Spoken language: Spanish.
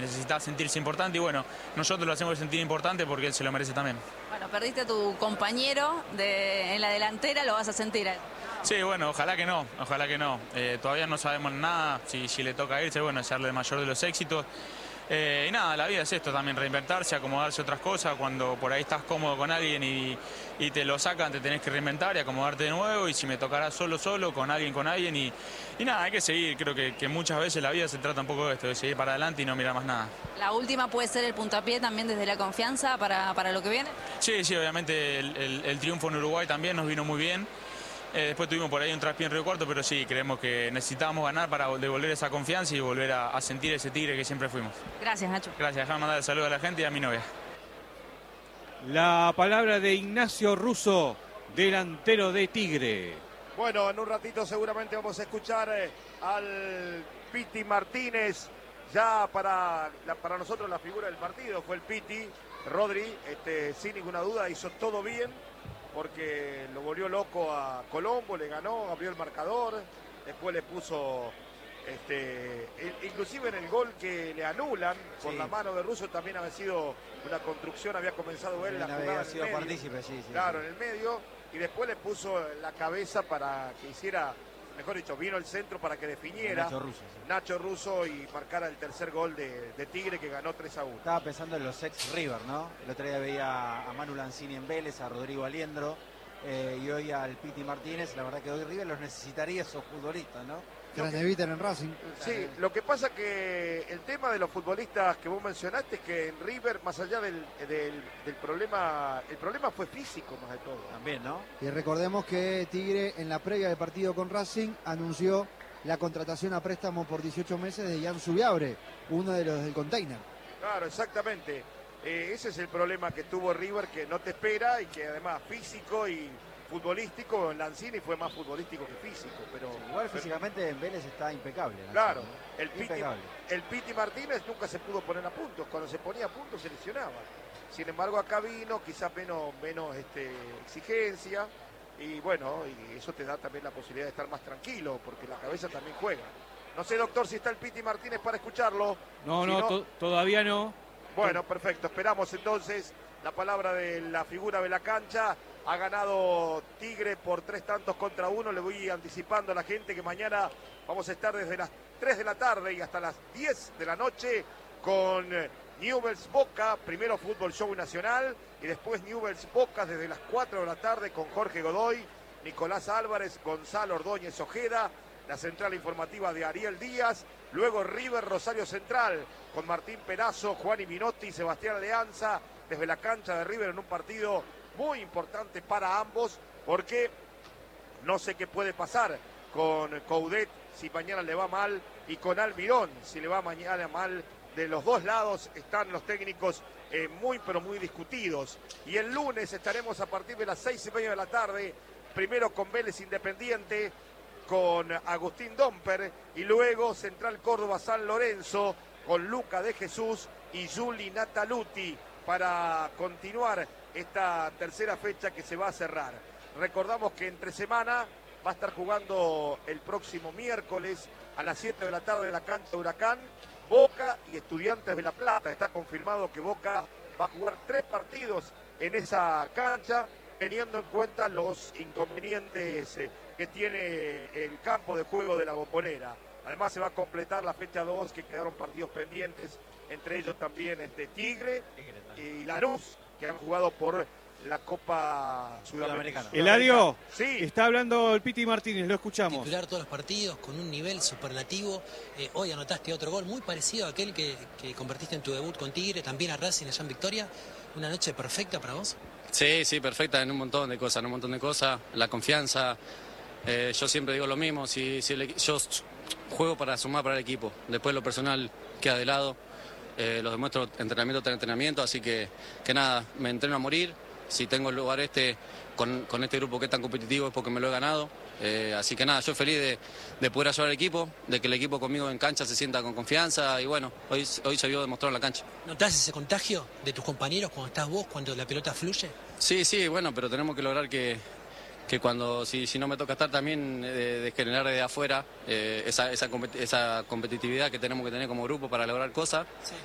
necesita sentirse importante y bueno, nosotros lo hacemos sentir importante porque él se lo merece también. Bueno, perdiste a tu compañero en la delantera, lo vas a sentir. Sí, bueno, ojalá que no, ojalá que no. Todavía no sabemos nada, si le toca irse, bueno, desearle el mayor de los éxitos. Y nada, la vida es esto también, reinventarse, acomodarse a otras cosas. Cuando por ahí estás cómodo con alguien y te lo sacan, te tenés que reinventar y acomodarte de nuevo. Y si me tocará solo, con alguien. Y nada, hay que seguir. Creo que muchas veces la vida se trata un poco de esto, de seguir para adelante y no mirar más nada. ¿La última puede ser el puntapié también desde la confianza para lo que viene? Sí, obviamente el triunfo en Uruguay también nos vino muy bien. Después tuvimos por ahí un traspié en Río Cuarto, pero sí, creemos que necesitábamos ganar para devolver esa confianza y volver a sentir ese Tigre que siempre fuimos. Gracias, Nacho. Gracias, déjame mandar el saludo a la gente y a mi novia. La palabra de Ignacio Russo, delantero de Tigre. Bueno, en un ratito seguramente vamos a escuchar al Piti Martínez. Ya para nosotros la figura del partido fue el Piti. Rodri, sin ninguna duda, hizo todo bien, porque lo volvió loco a Colombo, le ganó, abrió el marcador, después le puso, inclusive en el gol que le anulan por la mano de Russo también había sido una construcción, había comenzado él la jugada había en sido el medio, partícipe, sí. claro, en el medio, y después le puso la cabeza para que hiciera, mejor dicho, vino el centro para que definiera Nacho Russo y marcara el tercer gol de Tigre, que ganó 3-1. Estaba pensando en los ex River, ¿no? El otro día veía a Manu Lanzini en Vélez, a Rodrigo Aliendro, y hoy al Piti Martínez. La verdad que hoy River los necesitaría esos futbolistas, ¿no? Craneviter en Racing. Sí, lo que pasa que el tema de los futbolistas que vos mencionaste es que en River, más allá del problema, el problema fue físico más de todo. También, ¿no? Y recordemos que Tigre en la previa del partido con Racing anunció la contratación a préstamo por 18 meses de Jan Subiabre, uno de los del container. Claro, exactamente. Ese es el problema que tuvo River, que no te espera y que además físico y futbolístico, Lanzini fue más futbolístico que físico, pero igual físicamente en Vélez está impecable. Claro, ¿no? el Piti Martínez nunca se pudo poner a puntos, cuando se ponía a puntos se lesionaba. Sin embargo, acá vino quizás menos exigencia y bueno, y eso te da también la posibilidad de estar más tranquilo, porque la cabeza también juega. No sé, doctor, si está el Piti Martínez para escucharlo. Todavía no. Bueno, perfecto, esperamos entonces la palabra de la figura de la cancha. Ha ganado Tigre por 3-1. Le voy anticipando a la gente que mañana vamos a estar desde las 3 de la tarde y hasta las 10 de la noche con Newell's Boca, primero Fútbol Show Nacional y después Newell's Boca desde las 4 de la tarde con Jorge Godoy, Nicolás Álvarez, Gonzalo Ordóñez Ojeda, la central informativa de Ariel Díaz, luego River Rosario Central con Martín Perazo, Juan Minotti y Sebastián Leanza desde la cancha de River en un partido muy importante para ambos, porque no sé qué puede pasar con Coudet si mañana le va mal y con Almirón si le va mañana mal. De los dos lados están los técnicos muy pero muy discutidos. Y el lunes estaremos a partir de las 6:30 de la tarde, primero con Vélez Independiente, con Agustín Domper, y luego Central Córdoba San Lorenzo con Luca de Jesús y Juli Nataluti para continuar esta tercera fecha que se va a cerrar. Recordamos que entre semana va a estar jugando el próximo miércoles a las 7 de la tarde en la cancha de Huracán, Boca y Estudiantes de La Plata. Está confirmado que Boca va a jugar 3 partidos en esa cancha, teniendo en cuenta los inconvenientes que tiene el campo de juego de la Bombonera. Además se va a completar la fecha 2, que quedaron partidos pendientes, entre ellos también Tigre y Lanús, que han jugado por la Copa Sudamericana. Eladio, sí. Está hablando el Piti Martínez, lo escuchamos. Titular todos los partidos con un nivel superlativo. Hoy anotaste otro gol muy parecido a aquel que convertiste en tu debut con Tigre, también a Racing allá en Victoria. ¿Una noche perfecta para vos? Sí, perfecta en un montón de cosas, la confianza. Yo siempre digo lo mismo, yo juego para sumar para el equipo, después lo personal queda de lado, lo demuestro entrenamiento tras entrenamiento, así que nada, me entreno a morir. Si tengo el lugar con este grupo que es tan competitivo es porque me lo he ganado, así que nada, yo feliz de poder ayudar al equipo, de que el equipo conmigo en cancha se sienta con confianza y bueno, hoy se vio demostrado en la cancha. ¿Notás ese contagio de tus compañeros cuando estás vos, cuando la pelota fluye? Sí, bueno, pero tenemos que lograr que cuando, si no me toca estar también, de generar desde afuera esa competitividad que tenemos que tener como grupo para lograr cosas. Sí.